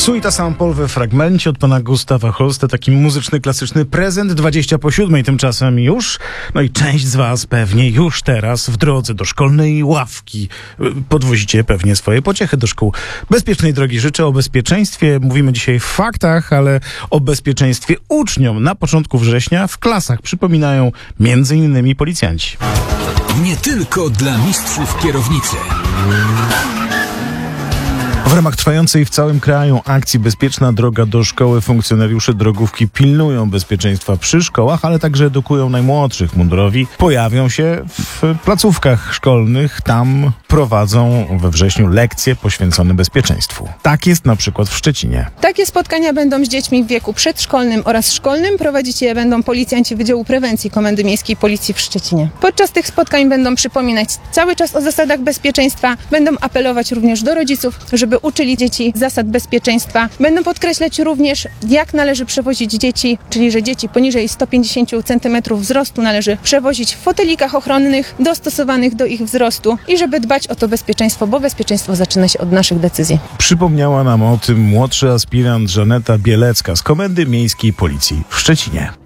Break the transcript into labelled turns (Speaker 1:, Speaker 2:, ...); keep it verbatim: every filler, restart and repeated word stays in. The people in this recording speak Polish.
Speaker 1: Suita Sample we fragmencie od pana Gustawa Holsta, taki muzyczny, klasyczny prezent, dwadzieścia po siódmej tymczasem już. No i część z was pewnie już teraz w drodze do szkolnej ławki podwozicie pewnie swoje pociechy do szkół. Bezpiecznej drogi życzę. O bezpieczeństwie mówimy dzisiaj w faktach, ale o bezpieczeństwie uczniom na początku września w klasach przypominają między innymi policjanci.
Speaker 2: Nie tylko dla mistrzów kierownicy.
Speaker 1: W ramach trwającej w całym kraju akcji Bezpieczna droga do szkoły funkcjonariusze drogówki pilnują bezpieczeństwa przy szkołach, ale także edukują najmłodszych. Mundurowi pojawią się w placówkach szkolnych. Tam prowadzą we wrześniu lekcje poświęcone bezpieczeństwu. Tak jest na przykład w Szczecinie.
Speaker 3: Takie spotkania będą z dziećmi w wieku przedszkolnym oraz szkolnym. Prowadzić je będą policjanci Wydziału Prewencji Komendy Miejskiej Policji w Szczecinie. Podczas tych spotkań będą przypominać cały czas o zasadach bezpieczeństwa. Będą apelować również do rodziców, żeby uczyli dzieci zasad bezpieczeństwa. Będą podkreślać również, jak należy przewozić dzieci, czyli że dzieci poniżej sto pięćdziesiąt centymetrów wzrostu należy przewozić w fotelikach ochronnych dostosowanych do ich wzrostu i żeby dbać o to bezpieczeństwo, bo bezpieczeństwo zaczyna się od naszych decyzji.
Speaker 1: Przypomniała nam o tym młodszy aspirant Żaneta Bielecka z Komendy Miejskiej Policji w Szczecinie.